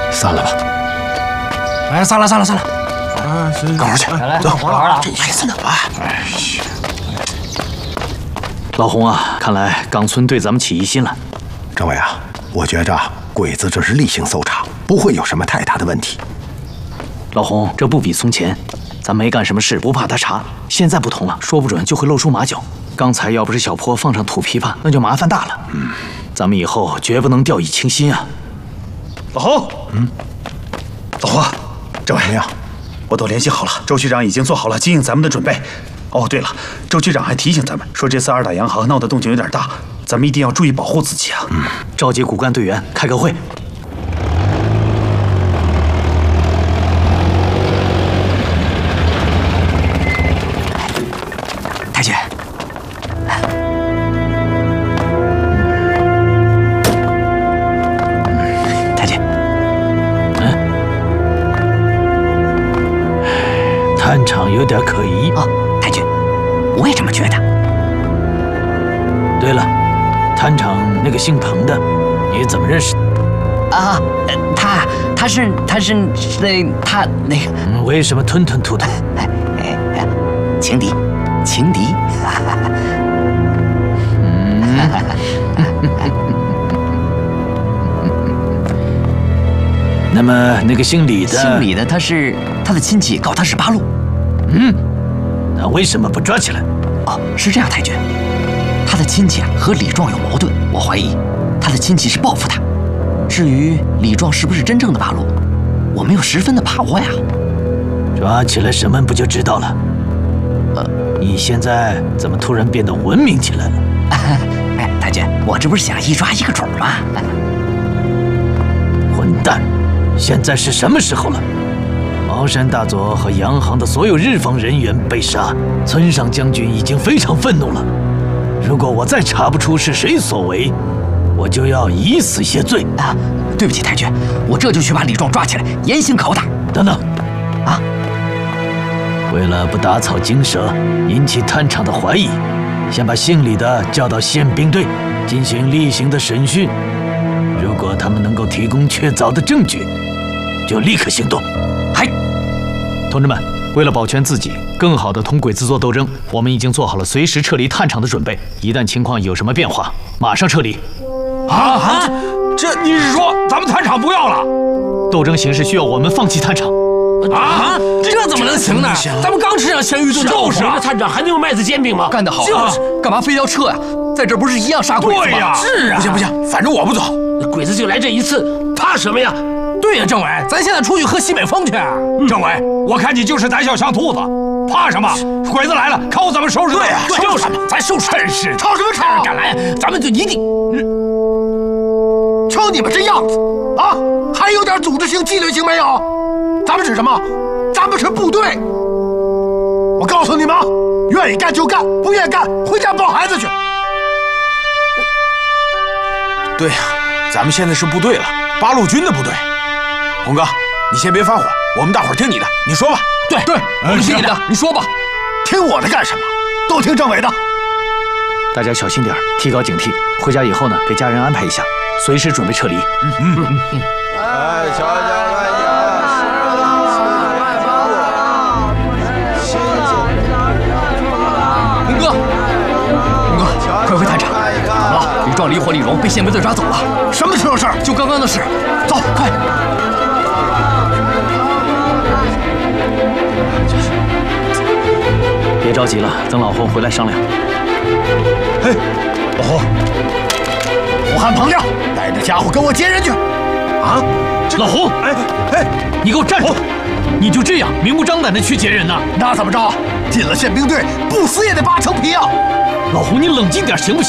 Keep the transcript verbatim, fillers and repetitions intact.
散了吧。 哎，散了，散了，散了。 啊，行， 干活去， 来来， 走， 干活了。 这意思呢？哎， 老洪啊，看来冈村对咱们起疑心了。 政委啊，我觉着鬼子这是例行搜查，不会有什么太大的问题。 老洪，这不比从前，咱没干什么事不怕他查，现在不同了，说不准就会露出马脚。刚才要不是小坡放上土琵琶，那就麻烦大了。嗯，咱们以后绝不能掉以轻心啊。 老洪，嗯，老洪，政委怎么样？ 我都联系好了，周局长已经做好了接应咱们的准备。哦，对了，周局长还提醒咱们说，这次二打洋行闹得动静有点大，咱们一定要注意保护自己啊。 嗯，召集骨干队员开个会。 太君，太君， 嗯，探长有点可疑啊。太君，我也这么觉得。 对了，探长那个姓彭的，你怎么认识？ 啊，他他是他是那他那个、 嗯，为什么吞吞吐吐？ 哎哎哎，情敌，情敌。 嗯。那么那个姓李的， 姓李的他是他的亲戚告他是八路。 嗯，那为什么不抓起来？ 哦，是这样，太君，他的亲戚啊和李壮有矛盾，我怀疑他的亲戚是报复他。至于李壮是不是真正的八路，我没有十分的把握呀。 抓起来审问不就知道了？呃，你现在怎么突然变得文明起来了？ 哎，太君，我这不是想一抓一个准吗？ 混蛋！现在是什么时候了？茅山大佐和洋行的所有日方人员被杀，村上将军已经非常愤怒了。如果我再查不出是谁所为，我就要以死谢罪啊！对不起，太君，我这就去把李壮抓起来，严刑拷打。 等等， 啊！ 为了不打草惊蛇，引起探长的怀疑，先把姓李的叫到宪兵队进行例行的审讯。如果他们能够提供确凿的证据，就立刻行动。 嗨， 同志们，为了保全自己，更好地同鬼子做斗争，我们已经做好了随时撤离探场的准备。一旦情况有什么变化，马上撤离。 啊啊！这你是说咱们探场不要了？ 斗争形势需要我们放弃探场。 啊！ 这怎么能行呢？咱们刚吃上咸鱼炖肉， 就是啊！ 探长还能有麦子煎饼吗？ 干得好！ 就是， 干嘛非要撤呀？在这不是一样杀鬼子吗？ 对呀， 是啊！ 不行不行，反正我不走。 鬼子就来这一次，怕什么呀？对呀，政委，咱现在出去喝西北风去。 嗯、政委，我看你就是胆小像兔子，怕什么？鬼子来了，看我怎么收拾他！ 对呀，就是咱收拾。 真是吵什么吵？敢来，咱们就一定。 瞧你们这样子啊，还有点组织性、纪律性没有？咱们是什么？咱们是部队。我告诉你们，愿意干就干，不愿意干回家抱孩子去。 对呀、啊，咱们现在是部队了，八路军的部队。洪哥，你先别发火，我们大伙儿听你的，你说吧。 对对，我们听你的，你说吧。 听我的干什么？都听政委的。 大家小心点，提高警惕。回家以后呢，给家人安排一下，随时准备撤离。嗯嗯嗯嗯。 哎，瞧瞧看呀！ 洪哥，洪哥，快回探场！怎么了？李壮、李火、李荣被宪兵队抓走了。 什么时候事儿？ 就刚刚的事。走，快！ 别着急了，等老洪回来商量。 嘿，老洪，我喊彭亮带着家伙跟我接人去。 啊，老洪，哎哎，你给我站住！你就这样明目张胆的去接人呐？ 那怎么着？进了宪兵队，不死也得扒层皮啊！ 老洪，你冷静点行不行？